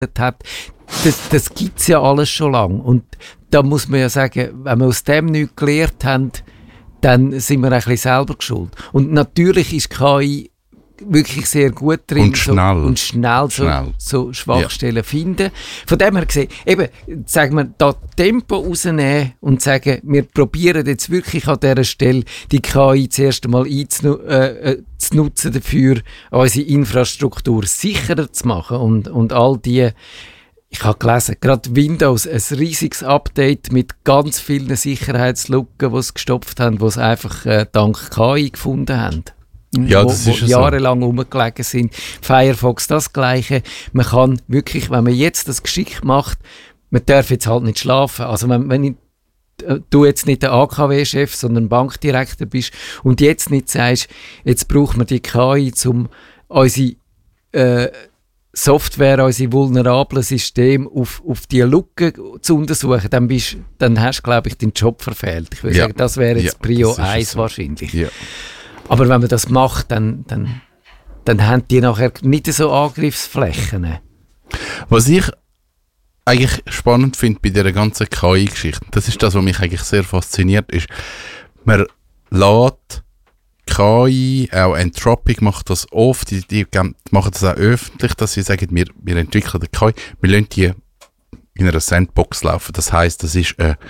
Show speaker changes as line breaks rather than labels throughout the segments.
hat, das gibt es ja alles schon lange. Und da muss man ja sagen, wenn wir aus dem nichts gelernt haben, dann sind wir ein bisschen selber geschuld. Und natürlich ist KI wirklich sehr gut drin
und schnell
so Schwachstellen finden. Von dem her gesehen, eben, sagen wir, da Tempo rausnehmen und sagen, wir probieren jetzt wirklich an dieser Stelle die KI zuerst einmal zu nutzen dafür, unsere Infrastruktur sicherer zu machen und all die. Ich habe gelesen, gerade Windows, ein riesiges Update mit ganz vielen Sicherheitslücken, die sie gestopft haben, die sie einfach dank KI gefunden haben.
Ja, das ist
wo jahrelang rumgelegen sind. Firefox das Gleiche. Man kann wirklich, wenn man jetzt das geschickt macht, man darf jetzt halt nicht schlafen. Also wenn du jetzt nicht der AKW-Chef, sondern Bankdirektor bist und jetzt nicht sagst, jetzt braucht man die KI, um unsere Software, unsere vulnerablen Systeme auf die Lücke zu untersuchen, dann hast du, glaube ich, deinen Job verfehlt. Ich würde sagen, das wäre jetzt Prio 1 wahrscheinlich. Ja. Aber wenn man das macht, dann haben die nachher nicht so Angriffsflächen.
Was ich eigentlich spannend finde bei dieser ganzen KI-Geschichte, das ist das, was mich eigentlich sehr fasziniert, ist, man lässt KI, auch Anthropic macht das oft, die machen das auch öffentlich, dass sie sagen, wir entwickeln die KI, wir lassen die in einer Sandbox laufen. Das heisst, das ist eine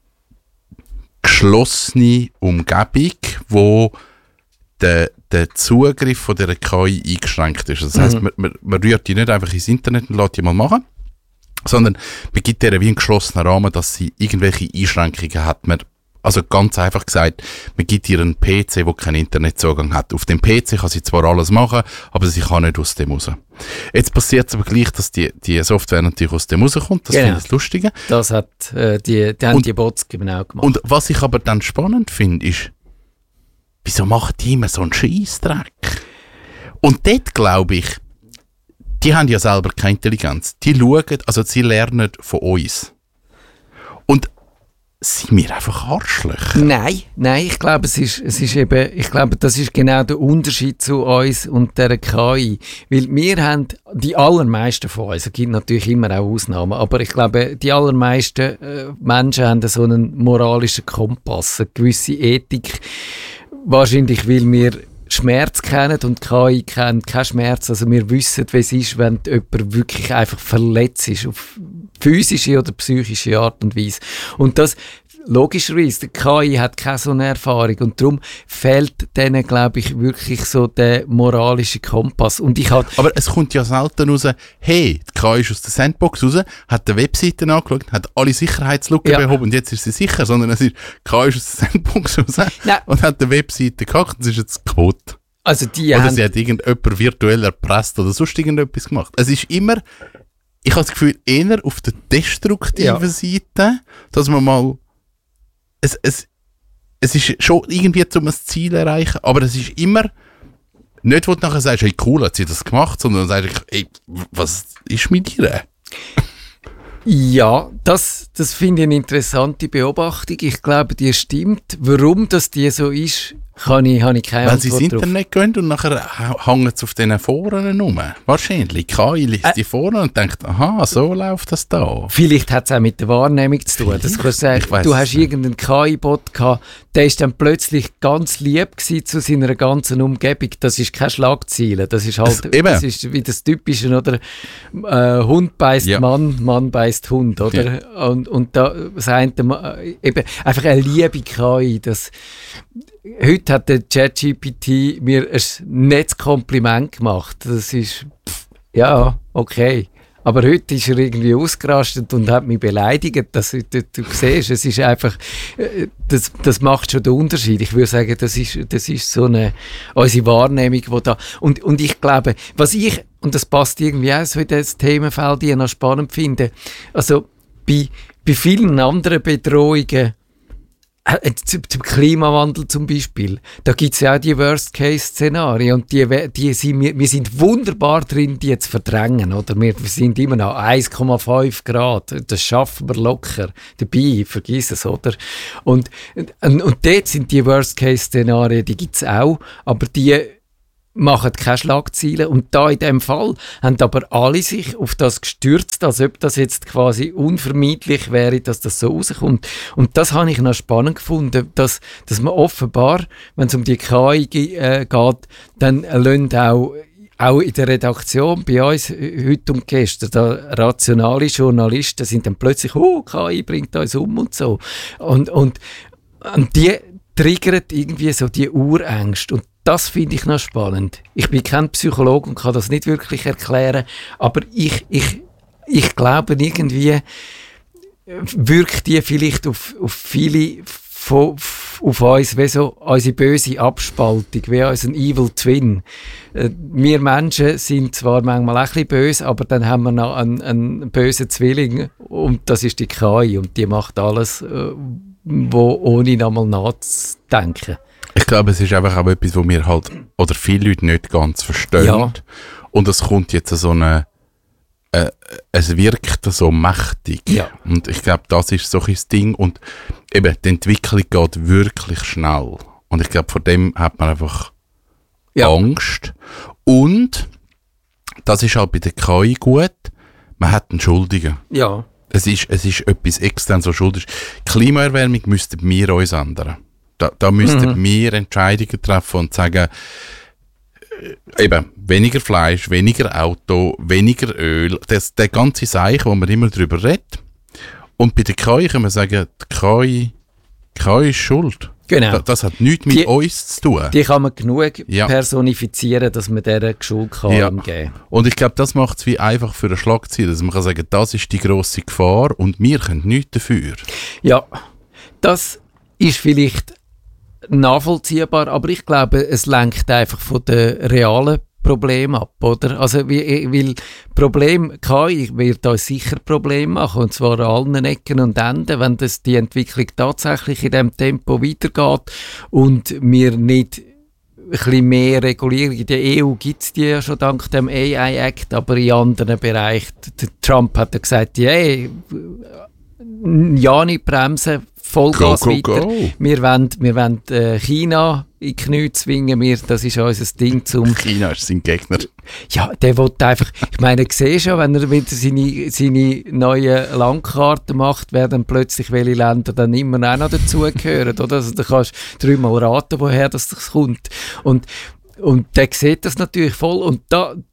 geschlossene Umgebung, wo der Zugriff von dieser KI eingeschränkt ist. Das heisst, man rührt die nicht einfach ins Internet und lässt die mal machen, sondern man gibt ihr wie einen geschlossenen Rahmen, dass sie irgendwelche Einschränkungen hat. Also ganz einfach gesagt, man gibt ihr einen PC, der keinen Internetzugang hat. Auf dem PC kann sie zwar alles machen, aber sie kann nicht aus dem raus. Jetzt passiert es aber gleich, dass die Software natürlich aus dem rauskommt. Das finde ich das Lustige.
Das hat die Bots genau gemacht.
Und was ich aber dann spannend finde, ist, wieso machen die immer so einen Scheissdreck? Und dort glaube ich, die haben ja selber keine Intelligenz. Die schauen, also sie lernen von uns. Und sind wir einfach Arschlöcher?
Nein, ich glaube, das ist genau der Unterschied zu uns und der KI. Weil wir haben, die allermeisten von uns, es gibt natürlich immer auch Ausnahmen, aber ich glaube, die allermeisten Menschen haben so einen moralischen Kompass, eine gewisse Ethik. Wahrscheinlich, weil wir Schmerz kennen und KI kennt keinen Schmerz. Also wir wissen, wie es ist, wenn jemand wirklich einfach verletzt ist, auf physische oder psychische Art und Weise. Und das, logischerweise, der KI hat keine so eine Erfahrung und darum fehlt denen, glaube ich, wirklich so der moralische Kompass.
Aber es kommt ja selten raus, hey, die KI ist aus der Sandbox raus, hat die Webseite angeschaut, hat alle Sicherheitslücken behoben und jetzt ist sie sicher, sondern es ist, die KI ist aus der Sandbox raus und hat die Webseite gehackt und es ist jetzt kaputt.
Also
oder sie hat irgendjemand virtuell erpresst oder sonst irgendetwas gemacht. Es ist immer, ich habe das Gefühl, eher auf der destruktiven Seite, dass man mal es ist schon irgendwie um ein Ziel erreichen, aber es ist immer nicht, wo du nachher sagst, hey cool, hat sie das gemacht, sondern dann sagst du, hey, was ist mit dir?
Ja, das finde ich eine interessante Beobachtung. Ich glaube, die stimmt. Warum das die so ist, habe ich keine Antwort
Weil sie ins Internet gehen und nachher hängen sie auf diesen Foren rum. Wahrscheinlich. KI liest die Foren und denkt, aha, so läuft das da.
Vielleicht hat es auch mit der Wahrnehmung zu tun. Das kannst du sagen, du hast irgendeinen KI-Bot gehabt, der ist dann plötzlich ganz lieb gewesen zu seiner ganzen Umgebung. Das ist keine Schlagzeile. Das ist halt, das ist wie das Typische, oder? Hund beißt Mann, Mann beißt Hund, oder? Ja. Und da sagt eben einfach eine liebe KI, das heute hat der ChatGPT mir ein nettes Kompliment gemacht. Das ist, ja, okay. Aber heute ist er irgendwie ausgerastet und hat mich beleidigt. Du siehst, es ist einfach, das macht schon den Unterschied. Ich würde sagen, das ist so unsere Wahrnehmung, die da, und ich glaube, und das passt irgendwie auch so in das Themenfeld, die ich noch spannend finde, also bei vielen anderen Bedrohungen, zum Klimawandel zum Beispiel, da gibt es ja auch die Worst-Case-Szenarien und wir sind wunderbar drin, die zu verdrängen, oder? Wir sind immer noch 1,5 Grad, das schaffen wir locker dabei, vergiss es, oder? Und dort sind die Worst-Case-Szenarien, die gibt es auch, aber die machen keine Schlagzeilen. Und da in dem Fall haben aber alle sich auf das gestürzt, als ob das jetzt quasi unvermeidlich wäre, dass das so rauskommt. Und das habe ich noch spannend gefunden, dass man offenbar, wenn es um die KI geht, dann lassen auch in der Redaktion bei uns heute und gestern, da rationale Journalisten sind dann plötzlich, KI bringt uns um und so. Und die triggert irgendwie so die Urängste. Und das finde ich noch spannend. Ich bin kein Psychologe und kann das nicht wirklich erklären, aber ich glaube, irgendwie wirkt die vielleicht auf viele auf uns wie so unsere böse Abspaltung, wie unser Evil Twin. Wir Menschen sind zwar manchmal auch ein bisschen böse, aber dann haben wir noch einen bösen Zwilling und das ist die KI und die macht alles, ohne nochmal nachzudenken.
Ich glaube, es ist einfach auch etwas, wo wir halt, oder viele Leute nicht ganz verstehen. Ja. Und es kommt jetzt so es wirkt so mächtig. Ja. Und ich glaube, das ist so ein Ding. Und eben, die Entwicklung geht wirklich schnell. Und ich glaube, vor dem hat man einfach Angst. Und, das ist halt bei der KI gut, man hat einen Schuldigen. Ja. Es ist etwas extern so schuldig. Klimaerwärmung müssten wir uns ändern. Da müssten wir Entscheidungen treffen und sagen, eben, weniger Fleisch, weniger Auto, weniger Öl, der ganze Seich, wo man immer drüber redet. Und bei der KI kann man sagen, die KI ist schuld. Genau. Das hat nichts mit uns zu tun.
Die kann man genug personifizieren, dass man dieser Schuld kann geben.
Und ich glaube, das macht es wie einfach für eine Schlagzeile, dass man kann sagen, das ist die grosse Gefahr und wir können nichts dafür.
Ja, das ist vielleicht nachvollziehbar, aber ich glaube, es lenkt einfach von den realen Problemen ab, oder? Also, weil Problem KI wird uns sicher Probleme machen, und zwar an allen Ecken und Enden, wenn die Entwicklung tatsächlich in diesem Tempo weitergeht und wir nicht ein bisschen mehr Regulierung. In der EU gibt es die ja schon dank dem AI-Act, aber in anderen Bereichen. Der Trump hat ja gesagt, ja nicht bremsen, Vollgas weiter. Go. Wir wollen China in die Knie zwingen. Das ist unser Ding zum...
China ist sein Gegner.
Ja, der will einfach... Ich meine, ich sehe schon, wenn er wieder seine neuen Landkarten macht, werden plötzlich welche Länder dann immer auch noch dazugehören. Oder? Also, da kannst du dreimal raten, woher das kommt. Und der sieht das natürlich voll. Und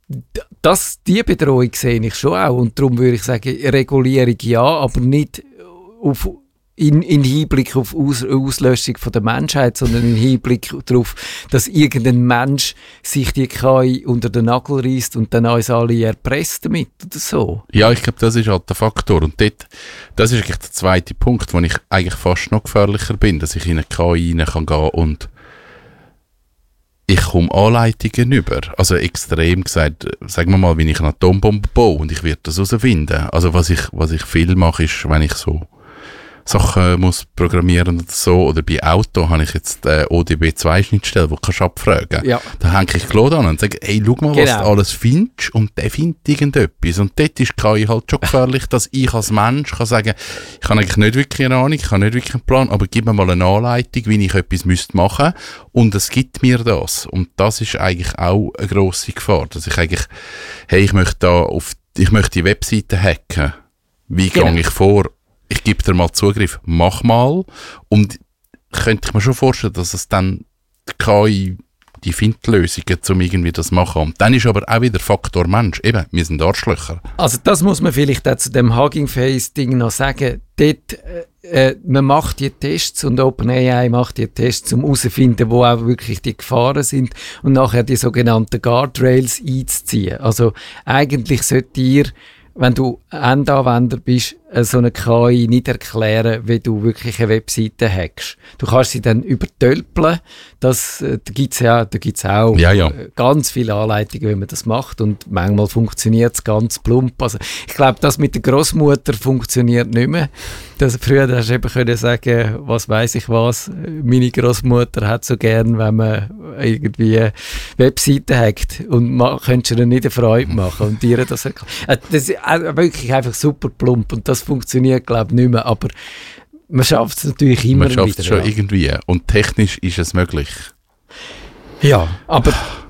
die Bedrohung sehe ich schon auch. Und darum würde ich sagen, Regulierung ja, aber nicht in Hinblick auf Auslöschung von der Menschheit, sondern in Hinblick darauf, dass irgendein Mensch sich die KI unter den Nagel reißt und dann uns alle erpresst damit oder so.
Ja, ich glaube, das ist halt der Faktor. Und das ist eigentlich der zweite Punkt, wo ich eigentlich fast noch gefährlicher bin, dass ich in eine KI rein kann gehen und ich komme Anleitungen über. Also extrem gesagt, sagen wir mal, wenn ich eine Atombombe baue und ich werde das herausfinden. Also was ich viel mache, ist, wenn ich so Sachen muss programmieren oder so, oder bei Auto habe ich jetzt ODB2-Schnittstelle, wo du kannst abfragen. Ja. Da hänge ich Claude an und sage, hey, schau mal, was du alles findest, und der findet irgendetwas. Und dort ist KI halt schon gefährlich, dass ich als Mensch kann sagen, ich habe eigentlich nicht wirklich eine Ahnung, ich habe nicht wirklich einen Plan, aber gib mir mal eine Anleitung, wie ich etwas machen müsste, und es gibt mir das. Und das ist eigentlich auch eine grosse Gefahr, dass ich eigentlich, hey, ich möchte die Webseite hacken. Wie gehe ich vor? Ich gebe dir mal Zugriff, mach mal. Und könnte ich mir schon vorstellen, dass es dann die KI, die findet Lösungen, um irgendwie das zu machen. Und dann ist aber auch wieder Faktor Mensch. Eben, wir sind Arschlöcher.
Also das muss man vielleicht auch zu dem Hugging Face-Ding noch sagen. Dort, man macht die Tests und OpenAI macht die Tests, um herauszufinden, wo auch wirklich die Gefahren sind und nachher die sogenannten Guardrails einzuziehen. Also eigentlich sollte ihr, wenn du Endanwender bist, so eine KI nicht erklären, wie du wirklich eine Webseite hackst. Du kannst sie dann übertölpeln. Da gibt's auch ganz viele Anleitungen, wie man das macht. Und manchmal funktioniert es ganz plump. Also ich glaube, das mit der Großmutter funktioniert nicht mehr. Früher hast du eben können sagen, was weiss ich was. Meine Großmutter hat so gern, wenn man irgendwie Webseiten hackt. Und könntest du ihr nicht eine Freude machen. Und dir das erklären. Das ist wirklich einfach super plump. Und das funktioniert, glaube ich, nicht mehr, aber man schafft es natürlich immer wieder. Man schafft
es schon irgendwie, und technisch ist es möglich.
Ja, aber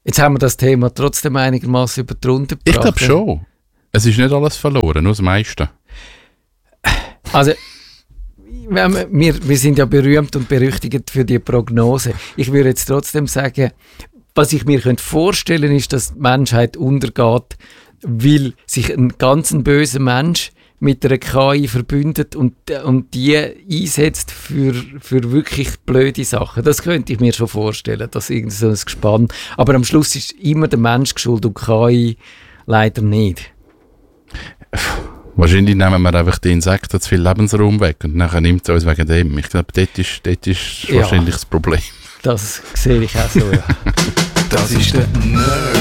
Jetzt haben wir das Thema trotzdem einigermaßen über die Runde gebracht.
Ich glaube schon. Es ist nicht alles verloren, nur das meiste.
Also, wir sind ja berühmt und berüchtigt für die Prognose. Ich würde jetzt trotzdem sagen, was ich mir vorstellen könnte, ist, dass die Menschheit untergeht, weil sich ein ganz böser Mensch mit einer KI verbündet und die einsetzt für wirklich blöde Sachen. Das könnte ich mir schon vorstellen, dass irgend so ein Gespann. Aber am Schluss ist immer der Mensch schuld und KI leider nicht.
Wahrscheinlich nehmen wir einfach die Insekten zu viel Lebensraum weg und nachher nimmt es uns wegen dem. Ich glaube, dort ist wahrscheinlich das Problem.
Das sehe ich auch so, ja.
Das ist der Nerd